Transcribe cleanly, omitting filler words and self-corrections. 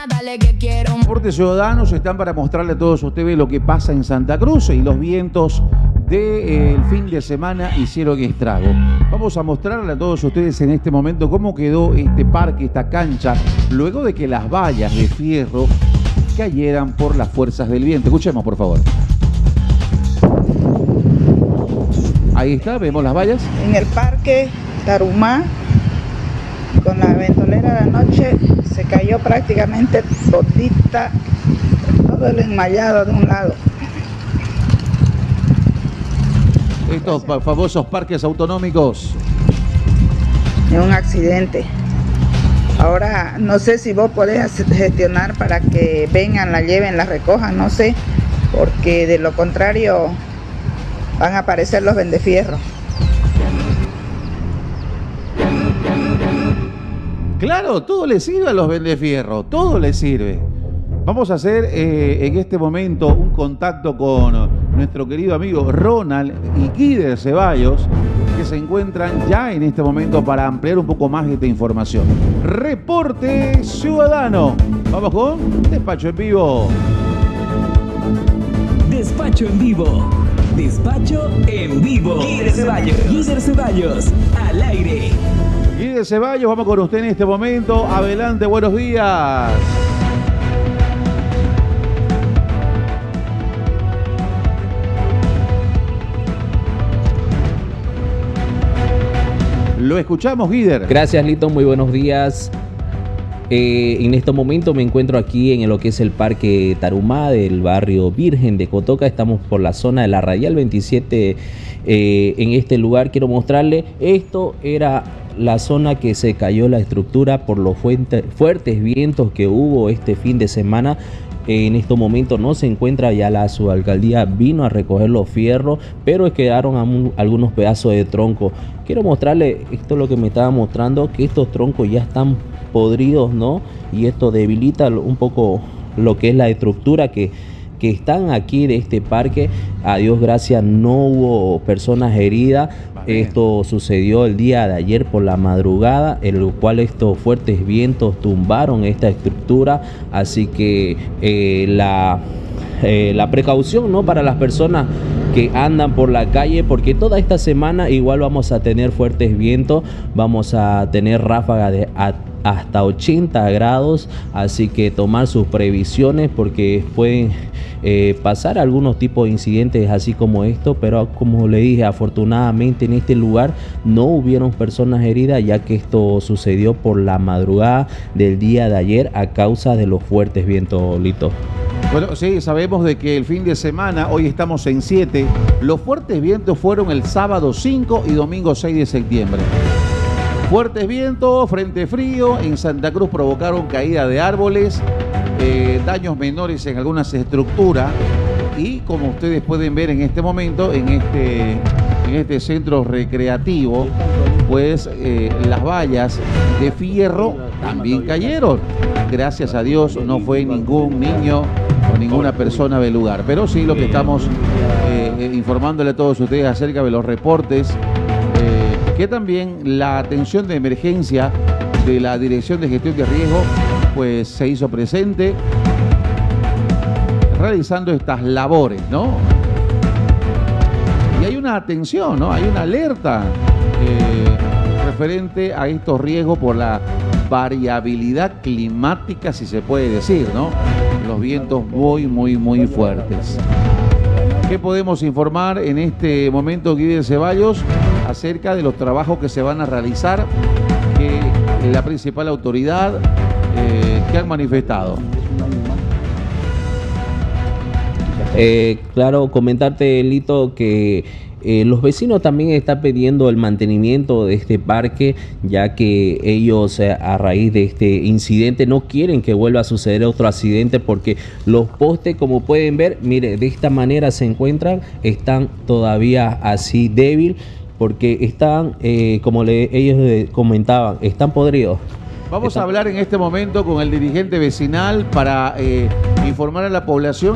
dale que quiero. Reportes Ciudadanos están para mostrarle a todos ustedes lo que pasa en Santa Cruz y los vientos del fin de semana hicieron estrago. Vamos a mostrarle a todos ustedes en este momento cómo quedó este parque, esta cancha, luego de que las vallas de fierro cayeran por las fuerzas del viento. Escuchemos, por favor. Ahí está, vemos las vallas. En el parque Tarumá, con la ventolera de la noche, se cayó prácticamente todita, todo el enmayado de un lado. Estos famosos parques autonómicos. Es un accidente. Ahora no sé si vos podés gestionar para que vengan, la lleven, la recojan, no sé, porque de lo contrario van a aparecer los vendefierros. Claro, todo le sirve a los vendefierros, todo le sirve. Vamos a hacer en este momento un contacto con nuestro querido amigo Ronald y Guider Ceballos, que se encuentran ya en este momento para ampliar un poco más esta información. Reporte Ciudadano. Vamos con Despacho en Vivo. Despacho en Vivo. Despacho en Vivo. Guider Ceballos. Guider Ceballos. Al aire. Guider Ceballos, vamos con usted en este momento. Adelante, buenos días. Lo escuchamos, Guider. Gracias, Lito. Muy buenos días. En este momento me encuentro aquí en lo que es el Parque Tarumá del barrio Virgen de Cotoca. Estamos por la zona de la Radial 27. En este lugar quiero mostrarle, esto era la zona que se cayó la estructura por los fuertes vientos que hubo este fin de semana. En este momento no se encuentra, ya la subalcaldía vino a recoger los fierros, pero quedaron algunos pedazos de tronco. Quiero mostrarle, esto es lo que me estaba mostrando, que estos troncos ya están podridos, ¿no? Y esto debilita un poco lo que es la estructura que están aquí de este parque. A Dios gracias no hubo personas heridas. Esto sucedió el día de ayer por la madrugada, en el cual estos fuertes vientos tumbaron esta estructura. Así que la precaución, ¿no?, para las personas que andan por la calle, porque toda esta semana igual vamos a tener fuertes vientos, vamos a tener ráfagas de hasta 80 grados, así que tomar sus previsiones porque pueden pasar algunos tipos de incidentes así como esto, pero como le dije, afortunadamente en este lugar no hubieron personas heridas, ya que esto sucedió por la madrugada del día de ayer a causa de los fuertes vientos, Lito. Bueno, sí, sabemos de que el fin de semana, hoy estamos en 7, los fuertes vientos fueron el sábado 5 y domingo 6 de septiembre. Fuertes vientos, frente frío, en Santa Cruz provocaron caída de árboles, daños menores en algunas estructuras y como ustedes pueden ver en este momento, en este centro recreativo, pues las vallas de fierro también cayeron. Gracias a Dios no fue ningún niño o ninguna persona del lugar, pero sí lo que estamos informándole a todos ustedes acerca de los reportes, que también la atención de emergencia de la Dirección de Gestión de Riesgo pues se hizo presente realizando estas labores, ¿no? Y hay una atención, ¿no? Hay una alerta referente a estos riesgos por la variabilidad climática, si se puede decir, ¿no? Los vientos muy fuertes. ¿Qué podemos informar en este momento, Guider Ceballos, acerca de los trabajos que se van a realizar, que la principal autoridad que han manifestado? Claro, comentarte, Lito, que los vecinos también están pidiendo el mantenimiento de este parque, ya que ellos a raíz de este incidente no quieren que vuelva a suceder otro accidente, porque los postes, como pueden ver, mire, de esta manera se encuentran, están todavía así débil, porque están, como ellos comentaban, están podridos. Vamos a hablar en este momento con el dirigente vecinal para informar a la población